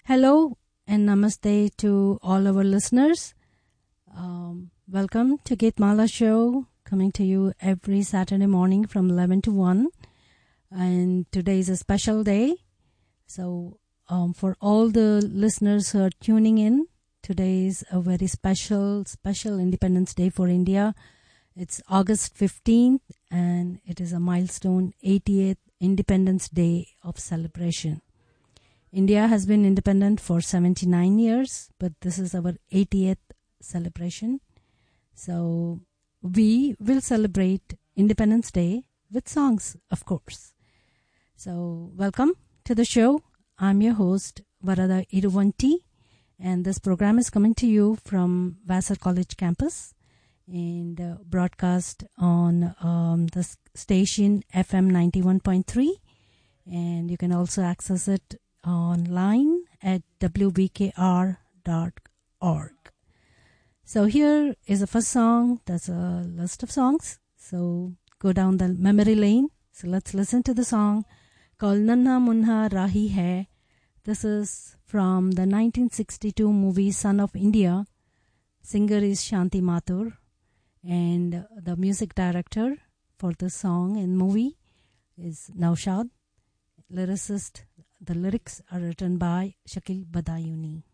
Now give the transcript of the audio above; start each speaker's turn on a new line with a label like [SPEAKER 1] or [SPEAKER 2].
[SPEAKER 1] Hello and namaste to all our listeners. Welcome to Geetmala Show, coming to you every Saturday morning from 11 to 1. And today is a special day. So for all the listeners who are tuning in, today is a very special Independence Day for India. It's August 15th and it is a milestone 80th Independence Day of celebration. India has been independent for 79 years, but this is our 80th celebration. So we will celebrate Independence Day with songs, of course. So welcome to the show. I'm your host, Varada Iruvanti, and this program is coming to you from Vassar College campus and broadcast on the station FM 91.3, and you can also access it online at wbkr.org. So here is the first song. That's a list of songs. So go down the memory lane. So let's listen to the song called Nanna Munna Rahi Hai. This is from the 1962 movie Son of India. Singer is Shanti Mathur, and the music director for this song and movie is Naushad. Lyricist. The lyrics are written by Shakil Badayuni.